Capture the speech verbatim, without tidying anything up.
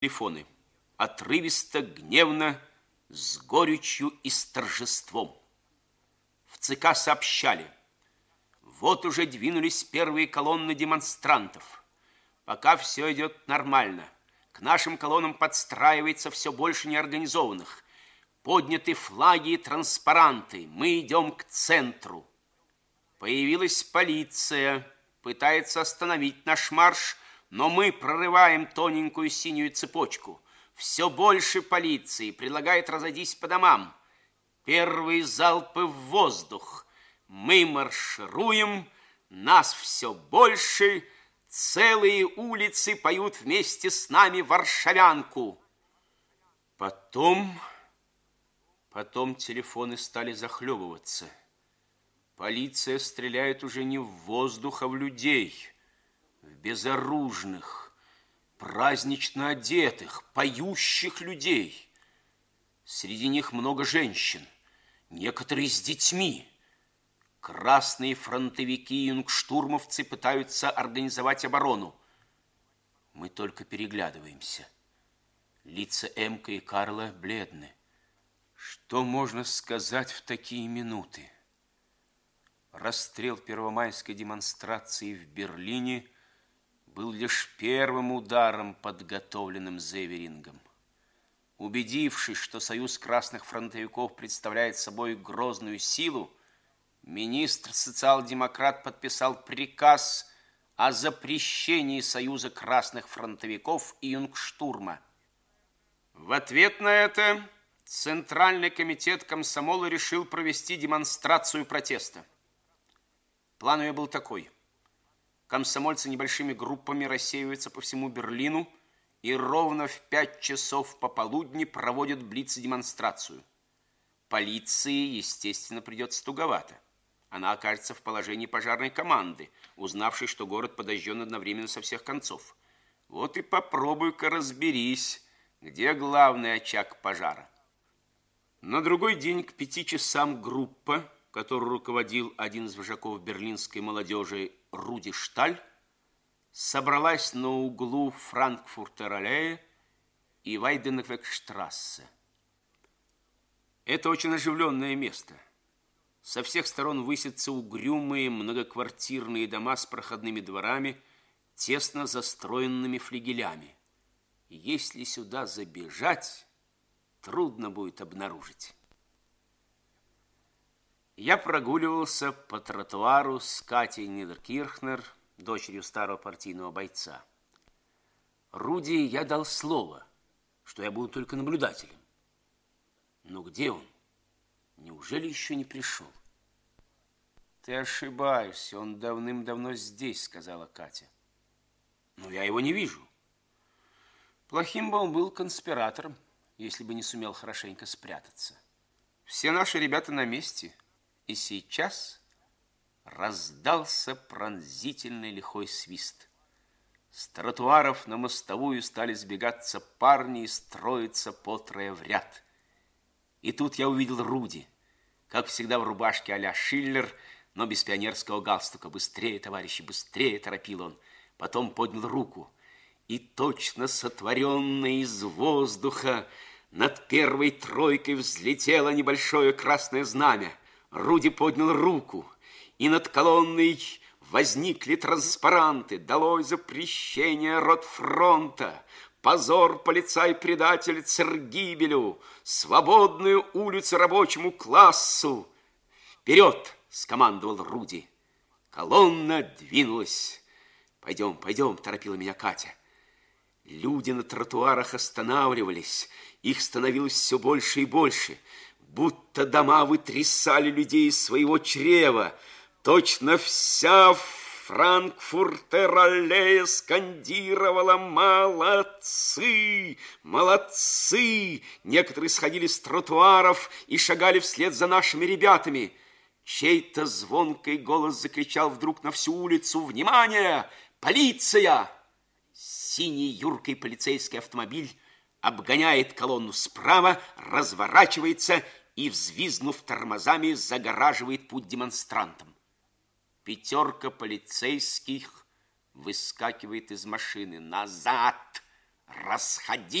телефоны. Отрывисто, гневно, с горечью и с торжеством. В ЦК сообщали: вот уже двинулись первые колонны демонстрантов. Пока все идет нормально. К нашим колоннам подстраивается все больше неорганизованных. Подняты флаги и транспаранты. Мы идем к центру. Появилась полиция, пытается остановить наш марш, но мы прорываем тоненькую синюю цепочку. Все больше полиции предлагает разойтись по домам. Первые залпы в воздух. Мы маршируем, нас все больше, целые улицы поют вместе с нами варшавянку. Потом, потом телефоны стали захлебываться. Полиция стреляет уже не в воздух, а в людей, в безоружных, празднично одетых, поющих людей. Среди них много женщин, некоторые с детьми. Красные фронтовики и юнгштурмовцы пытаются организовать оборону. Мы только переглядываемся. Лица Эмка и Карла бледны. Что можно сказать в такие минуты? Расстрел первомайской демонстрации в Берлине был лишь первым ударом, подготовленным Зеверингом. Убедившись, что Союз красных фронтовиков представляет собой грозную силу, министр-социал-демократ подписал приказ о запрещении Союза красных фронтовиков и юнгштурма. В ответ на это Центральный комитет комсомола решил провести демонстрацию протеста. План ее был такой. Комсомольцы небольшими группами рассеиваются по всему Берлину и ровно в пять часов пополудни проводят блиц-демонстрацию. Полиции, естественно, придется туговато. Она окажется в положении пожарной команды, узнавшей, что город подожжен одновременно со всех концов. Вот и попробуй-ка разберись, где главный очаг пожара. На другой день к пяти часам группа, которую руководил один из вожаков берлинской молодежи Руди Шталь, собралась на углу Франкфуртер-аллее и Вайденвегштрассе. Это очень оживленное место. Со всех сторон высятся угрюмые многоквартирные дома с проходными дворами, тесно застроенными флигелями. И если сюда забежать, трудно будет обнаружить. Я прогуливался по тротуару с Катей Нидеркирхнер, дочерью старого партийного бойца. Руди я дал слово, что я буду только наблюдателем. Но где он? Неужели еще не пришел? Ты ошибаешься, он давным-давно здесь, сказала Катя. Но я его не вижу. Плохим бы он был конспиратором, если бы не сумел хорошенько спрятаться. Все наши ребята на месте. И сейчас раздался пронзительный лихой свист. С тротуаров на мостовую стали сбегаться парни и строиться по трое в ряд. И тут я увидел Руди, как всегда в рубашке а-ля Шиллер, но без пионерского галстука. «Быстрее, товарищи, быстрее!» – торопил он. Потом поднял руку, и точно сотворенная из воздуха над первой тройкой взлетело небольшое красное знамя. Руди поднял руку, и над колонной возникли транспаранты: «Долой запрещение Ротфронта! Позор, полицай-предатель Цергибелю! Свободную улицу рабочему классу!» «Вперед!» – скомандовал Руди. Колонна двинулась. «Пойдем, пойдем!» – торопила меня Катя. Люди на тротуарах останавливались. Их становилось все больше и больше. Будто дома вытрясали людей из своего чрева. Точно вся Франкфуртер-аллея скандировала: «Молодцы! Молодцы!» Некоторые сходили с тротуаров и шагали вслед за нашими ребятами. Чей-то звонкий голос закричал вдруг на всю улицу: «Внимание! Полиция!» Синий юркий полицейский автомобиль обгоняет колонну справа, разворачивается и, взвизгнув тормозами, загораживает путь демонстрантам. Пятерка полицейских выскакивает из машины. «Назад!» расходи.